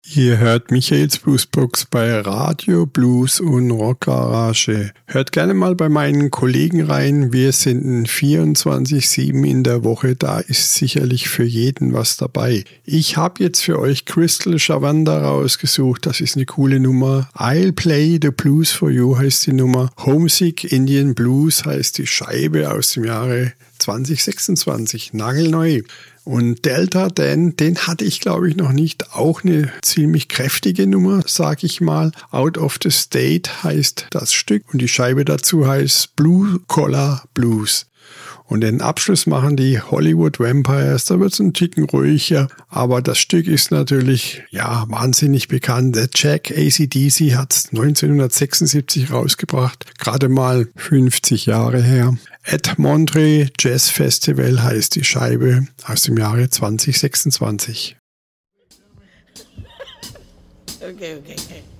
Ihr hört Michaels Bluesbox bei Radio Blues und Rock Garage. Hört gerne mal bei meinen Kollegen rein. Wir sind 24/7 in der Woche. Da ist sicherlich für jeden was dabei. Ich habe jetzt für euch Crystal Chavanda rausgesucht. Das ist eine coole Nummer. I'll Play the Blues for You heißt die Nummer. Homesick Indian Blues heißt die Scheibe aus dem Jahre 2026. Nagelneu. Und Delta Dan, den hatte ich glaube ich noch nicht. Auch eine ziemlich kräftige Nummer, sag ich mal. Out of the State heißt das Stück und die Scheibe dazu heißt Blue Collar Blues. Und den Abschluss machen die Hollywood Vampires, da wird es ein Ticken ruhiger, aber das Stück ist natürlich, wahnsinnig bekannt. Der Jack AC/DC hat es 1976 rausgebracht, gerade mal 50 Jahre her. At Monterey Jazz Festival heißt die Scheibe aus dem Jahre 2026. Okay.